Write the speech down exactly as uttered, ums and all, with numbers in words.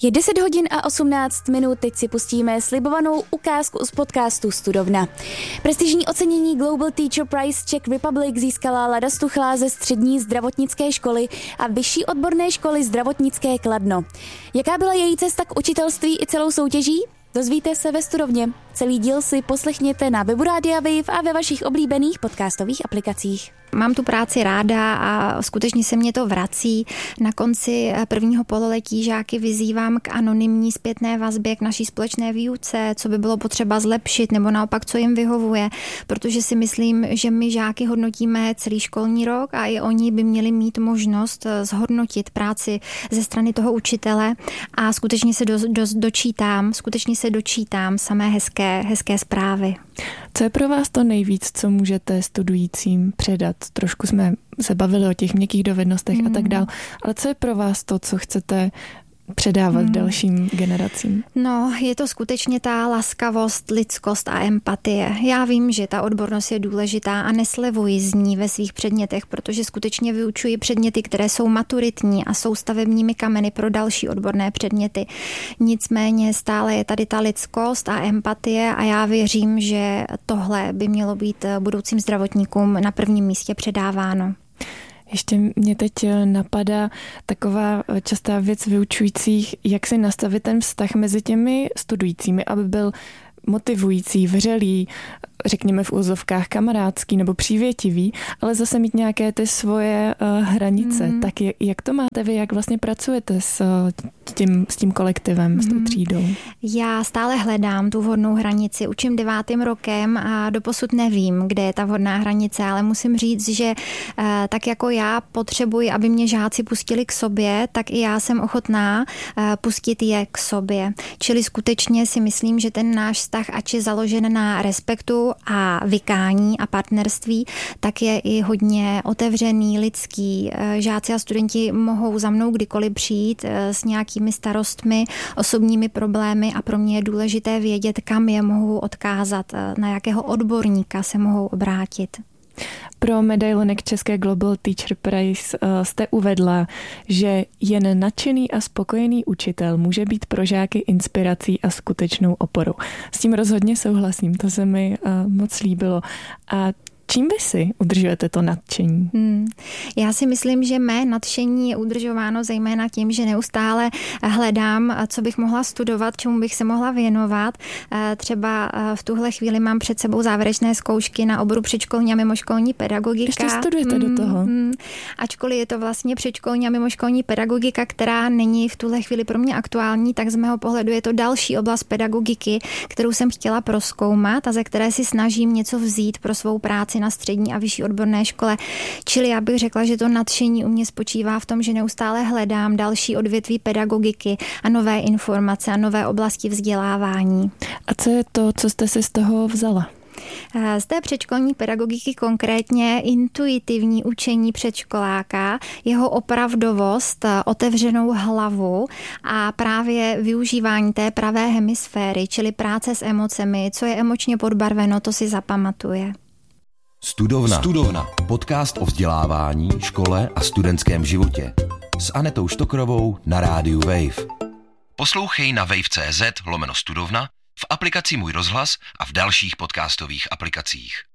Je deset hodin a osmnáct minut, teď si pustíme slibovanou ukázku z podcastu Studovna. Prestižní ocenění Global Teacher Prize Czech Republic získala Lada Stuchlá ze střední zdravotnické školy a vyšší odborné školy zdravotnické Kladno. Jaká byla její cesta k učitelství i celou soutěží? Dozvíte se ve Studovně. Celý díl si poslechněte na webu Rádia Wave a ve vašich oblíbených podcastových aplikacích. Mám tu práci ráda a skutečně se mě to vrací. Na konci prvního pololetí žáky vyzývám k anonymní zpětné vazbě k naší společné výuce, co by bylo potřeba zlepšit nebo naopak, co jim vyhovuje, protože si myslím, že my žáky hodnotíme celý školní rok a i oni by měli mít možnost zhodnotit práci ze strany toho učitele a skutečně se do, do, dočítám, skutečně se dočítám samé hezké, hezké zprávy. Co je pro vás to nejvíc, co můžete studujícím předat? Trošku jsme se bavili o těch měkkých dovednostech mm. a tak dál, ale co je pro vás to, co chcete předávat hmm. dalším generacím? No, je to skutečně ta laskavost, lidskost a empatie. Já vím, že ta odbornost je důležitá a neslevuji z ní ve svých předmětech, protože skutečně vyučuji předměty, které jsou maturitní a jsou stavebními kameny pro další odborné předměty. Nicméně stále je tady ta lidskost a empatie a já věřím, že tohle by mělo být budoucím zdravotníkům na prvním místě předáváno. Ještě mě teď napadá taková častá věc vyučujících, jak si nastavit ten vztah mezi těmi studujícími, aby byl motivující, vřelý, řekněme v úzovkách kamarádský nebo přívětivý, ale zase mít nějaké ty svoje uh, hranice. Mm. Tak je, jak to máte vy, jak vlastně pracujete s tím, s tím kolektivem, mm. s tou třídou? Já stále hledám tu vhodnou hranici. Učím devátým rokem a doposud nevím, kde je ta vhodná hranice, ale musím říct, že uh, tak jako já potřebuji, aby mě žáci pustili k sobě, tak i já jsem ochotná uh, pustit je k sobě. Čili skutečně si myslím, že ten náš vztah, ač je založen na respektu a vykání a partnerství, tak je i hodně otevřený, lidský. Žáci a studenti mohou za mnou kdykoliv přijít s nějakými starostmi, osobními problémy a pro mě je důležité vědět, kam je mohu odkázat, na jakého odborníka se mohou obrátit. Pro medailonek České Global Teacher Prize jste uvedla, že jen nadšený a spokojený učitel může být pro žáky inspirací a skutečnou oporou. S tím rozhodně souhlasím, to se mi moc líbilo. A čím vy si udržujete to nadšení? Hmm. Já si myslím, že mé nadšení je udržováno zejména tím, že neustále hledám, co bych mohla studovat, čemu bych se mohla věnovat. Třeba v tuhle chvíli mám před sebou závěrečné zkoušky na oboru předškolní a mimoškolní pedagogika. Ještě studujete hmm. do toho. Hmm. Ačkoliv je to vlastně předškolní a mimoškolní pedagogika, která není v tuhle chvíli pro mě aktuální, tak z mého pohledu je to další oblast pedagogiky, kterou jsem chtěla prozkoumat a ze které si snažím něco vzít pro svou práci na střední a vyšší odborné škole. Čili já bych řekla, že to nadšení u mě spočívá v tom, že neustále hledám další odvětví pedagogiky a nové informace a nové oblasti vzdělávání. A co je to, co jste si z toho vzala? Z té předškolní pedagogiky konkrétně intuitivní učení předškoláka, jeho opravdovost, otevřenou hlavu a právě využívání té pravé hemisféry, čili práce s emocemi, co je emočně podbarveno, to si zapamatuje. Studovna. Studovna. Podcast o vzdělávání, škole a studentském životě. S Anetou Štokrovou na rádiu Wave. Poslouchej na wave.cz lomeno studovna, v aplikaci Můj rozhlas a v dalších podcastových aplikacích.